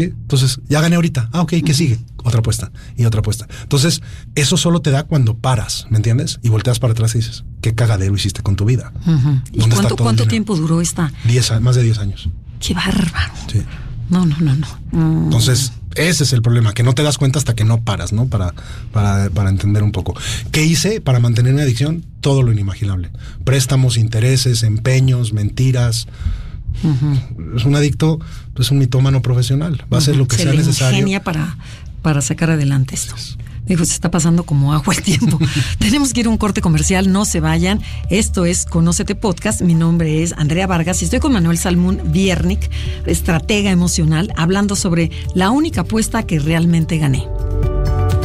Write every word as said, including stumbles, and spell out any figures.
Entonces, ya gané ahorita. Ah, ok, ¿qué uh-huh. sigue? Otra apuesta y otra apuesta. Entonces, eso solo te da cuando paras, ¿me entiendes? Y volteas para atrás y dices, ¿qué cagadero hiciste con tu vida? Uh-huh. ¿Y cuánto, cuánto tiempo duró esta? Diez, más de diez años. ¡Qué bárbaro! Sí. No, no, no, no. Mm. Entonces, ese es el problema, que no te das cuenta hasta que no paras, ¿no? Para, para, para entender un poco. ¿Qué hice para mantener mi adicción? Todo lo inimaginable. Préstamos, intereses, empeños, mentiras. Uh-huh. Es un adicto, es un mitómano profesional. Va uh-huh. a hacer lo que se sea le necesario. Ingenia para, para sacar adelante esto. Dijo, se está pasando como agua el tiempo. Tenemos que ir a un corte comercial, no se vayan. Esto es Conócete Podcast. Mi nombre es Andrea Vargas y estoy con Manuel Salmún Viernik, estratega emocional, hablando sobre la única apuesta que realmente gané.